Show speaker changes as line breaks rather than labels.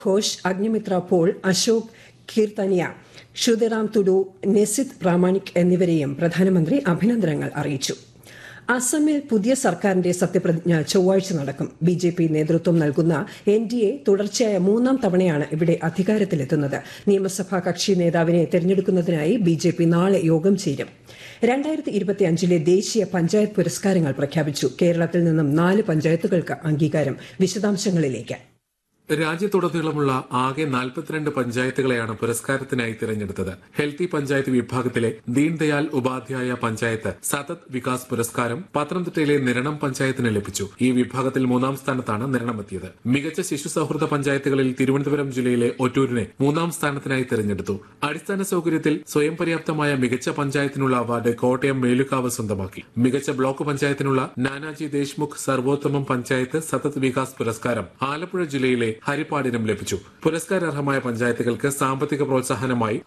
Ghosh, Agnimitra Paul, Ashok കീർത്തനിയ, Kshudiram Tudu, നെസിത് Pramanik എന്നിവരെയും പ്രധാനമന്ത്രി അഭിനന്ദനങ്ങൾ അറിയിച്ചു. അസമിൽ പുതിയ സർക്കാരിന്റെ സത്യപ്രതിജ്ഞ ചൊവ്വാഴ്ച നടക്കും. ബിജെപി നേതൃത്വം നൽകുന്ന എൻഡിഎ തുടർച്ചയായ മൂന്നാം തവണയാണ് ഇവിടെ അധികാരത്തിലെത്തുന്നത്. നിയമസഭാ കക്ഷി നേതാവിനെ തെരഞ്ഞെടുക്കുന്നതിനായി ബിജെപി നാളെ യോഗം ചേരും. 2025 ദേശീയ പഞ്ചായത്ത് പുരസ്കാരങ്ങൾ പ്രഖ്യാപിച്ചു. കേരളത്തിൽ നിന്നും 4 പഞ്ചായത്തുകൾക്ക് അംഗീകാരം. വിശദാംശങ്ങളിലേക്ക്.
രാജ്യത്തുടനീളമുള്ള ആകെ 42 പഞ്ചായത്തുകളെയാണ് പുരസ്കാരത്തിനായി തിരഞ്ഞെടുത്തത്. ഹെൽത്തി പഞ്ചായത്ത് വിഭാഗത്തിലെ ദീൻദയാൽ ഉപാധ്യായ പഞ്ചായത്ത് സതത് വികാസ് പുരസ്കാരം പത്തനംതിട്ടയിലെ നിരണം പഞ്ചായത്തിന് ലഭിച്ചു. ഈ വിഭാഗത്തിൽ 3ാം സ്ഥാനത്താണ് നിരണമെത്തിയത്. മികച്ച ശിശു സൌഹൃദ പഞ്ചായത്തുകളിൽ തിരുവനന്തപുരം ജില്ലയിലെ ഒറ്റൂരിനെ 3ാം സ്ഥാനത്തിനായി തിരഞ്ഞെടുത്തു. അടിസ്ഥാന സൌകര്യത്തിൽ സ്വയം പര്യാപ്തമായ മികച്ച പഞ്ചായത്തിനുള്ള അവാർഡ് കോട്ടയം മേലുകാവ് സ്വന്തമാക്കി. മികച്ച ബ്ലോക്ക് പഞ്ചായത്തിനുള്ള നാനാജി ദേശ്മുഖ് സർവോത്തമം പഞ്ചായത്ത് സതത് വികാസ് പുരസ്കാരം ആലപ്പുഴ ജില്ലയിലെ ഹരിപ്പാടിനും ലഭിച്ചു. പുരസ്കാരാർഹമായ പഞ്ചായത്തുകൾക്ക് സാമ്പത്തിക പ്രോത്സാഹനമായി